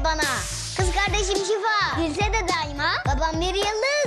bana. Kız kardeşim Şifa. Gülse de daima. Babam bir yıldız.